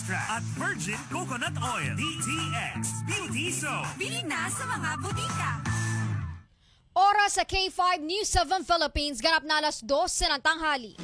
Extract at Virgin Coconut Oil. DTX Beauty Soap. Bili na sa mga butika. Oras sa K5 News 7 Philippines, ganap na alas 12 ng tanghali.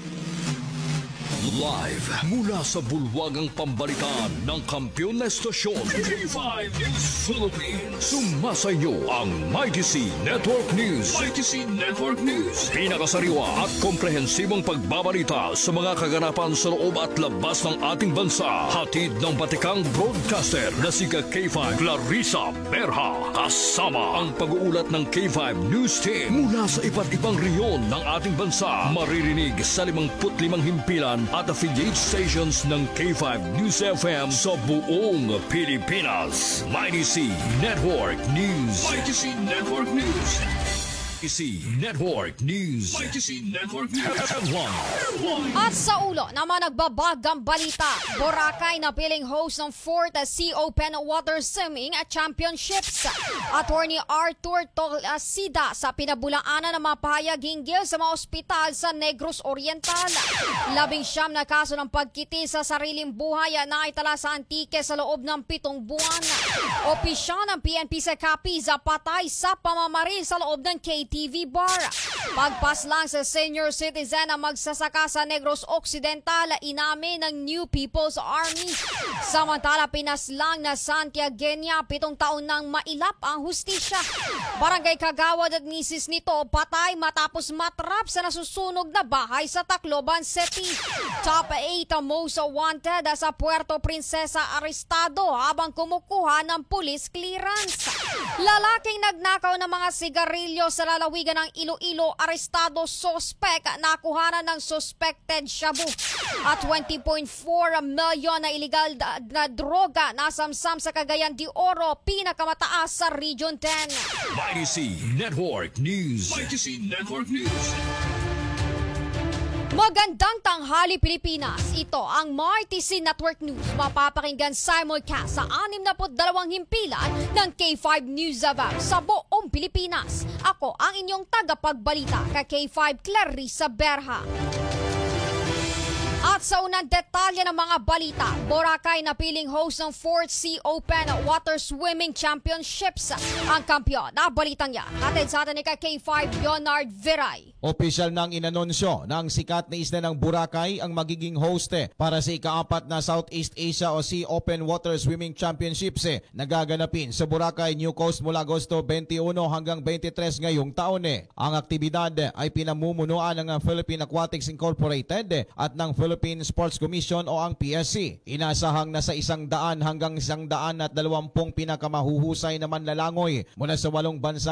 Live mula sa bulwagang pambalitaan ng kampiyon na estasyon K5 News Philippines. Sumasayo ang Mighty C Network News. Mighty C Network News. Pinakasariwa at komprehensibong pagbabalita sa mga kaganapan sa loob at labas ng ating bansa. Hatid ng batikang broadcaster na si K5 Clarissa Berha. Kasama ang pag-uulat ng K5 News Team mula sa iba't ibang reyon ng ating bansa. Maririnig sa 55 himpilan at affiliate stations ng K5 News FM sa buong Pilipinas. Mighty C Network News. Mighty C Network News. Mighty C Network News. Mighty C Network News. At sa ulo naman nagbabagang balita, Boracay na piling host ng 4th Sea Open Water Swimming Championships. Attorney Arthur Tolasida sa pinabulaanan ng mga pahayag hinggil sa mga ospital sa Negros Oriental. 19 na kaso ng pagkiti sa sariling buhay na itala sa Antique sa loob ng 7 buwan. Opisyal ng PNP sa Capiz patay sa pamamaril sa loob ng KTV bar. Pagpaslang sa senior citizen na magsasaka sa Negros Occidental, inamin ng New People's Army. Samantala, pinaslang na Santiagueña 7 taon nang mailap ang hustisya. Barangay Kagawad at misis nito patay matapos matrap sa nasusunog na bahay sa Tacloban City. Top 8 most wanted sa Puerto Princesa arestado habang kumukuha ng police clearance. Lalaking nagnakaw ng mga sigarilyo sa lalawigan ng Iloilo, arestado suspect, nakuhanan ng suspected shabu. At 20.4 million na illegal na droga nasamsam sa Cagayan de Oro, pinakamataas sa Region 10. Mighty C Network News. Mighty C Network News. Magandang tanghali Pilipinas. Ito ang Mighty C Network News. Mapapakinggan simulcast sa 62 himpilan ng K5 News FM sa buong Pilipinas. Ako ang inyong tagapagbalita kay K5 Clarissa Berha. At sa unang detalye ng mga balita, Boracay na piling host ng 4th Sea Open Water Swimming Championships. Ang kampiyon na balitang yan, hatid sa atin ni K5 Leonard Viray. Opisyal nang inanunsyo ng sikat na isla ng Boracay ang magiging host para sa ika-4 na Southeast Asia o Sea Open Water Swimming Championships na gaganapin sa Boracay, New Coast mula Agosto 21 hanggang 23 ngayong taon. Ang aktibidad ay pinamumunuan ng Philippine Aquatics Incorporated at ng Philippine Sports Commission o ang PSC. Inasahang nasa 100 hanggang 120 pinakamahuhusay na manlalangoy mula sa 8 bansa